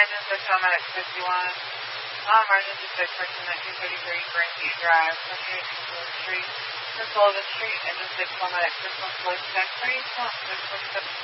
engine 6 automatic 51. Emergency 6 person 1933 Grandview Drive, 28 Street, Sullivan Street, engine 6 automatic 6 1 close tax 3, 647.